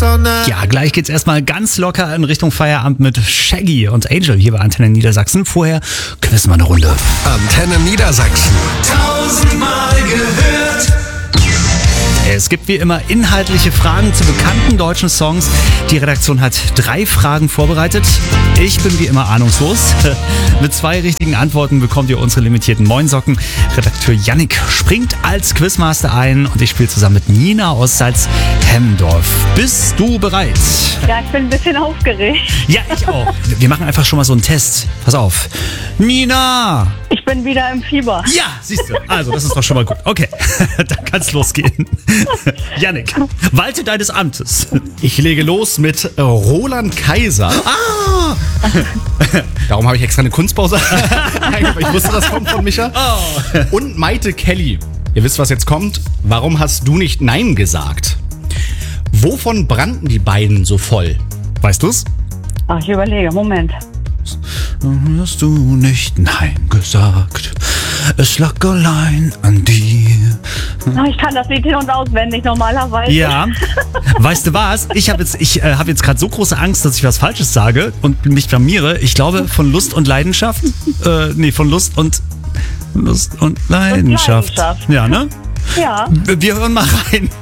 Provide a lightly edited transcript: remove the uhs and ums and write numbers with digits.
Sonne. Ja, gleich geht's erstmal ganz locker in Richtung Feierabend mit Shaggy und Angel hier bei Antenne Niedersachsen. Vorher quizzen wir eine Runde. Antenne Niedersachsen. Tausendmal gehört. Es gibt wie immer inhaltliche Fragen zu bekannten deutschen Songs. Die Redaktion hat 3 Fragen vorbereitet. Ich bin wie immer ahnungslos. Mit 2 richtigen Antworten bekommt ihr unsere limitierten Moinsocken. Redakteur Yannick springt als Quizmaster ein und ich spiele zusammen mit Nina aus Salzhemmendorf. Bist du bereit? Ja, ich bin ein bisschen aufgeregt. Ja, ich auch. Wir machen einfach schon mal so einen Test. Pass auf. Nina! Ich bin wieder im Fieber. Ja, siehst du. Also, das ist doch schon mal gut. Okay, dann kann's losgehen. Yannick, walte deines Amtes. Ich lege los mit Roland Kaiser. Ah! Darum habe ich extra eine Kunstpause. Ich wusste, das kommt von Micha. Oh. Und Maite Kelly. Ihr wisst, was jetzt kommt. Warum hast du nicht Nein gesagt? Wovon brannten die beiden so voll? Weißt du's? Ach, ich überlege, Moment. Hast du nicht Nein gesagt? Es lag allein an dir. Ach, ich kann das Lied hin und auswendig normalerweise. Ja, weißt du was? Ich habe jetzt gerade so große Angst, dass ich was Falsches sage und mich blamiere. Ich glaube, von Lust und Leidenschaft. Von Lust und Leidenschaft. Leidenschaft. Ja, ne? Ja. Wir hören mal rein.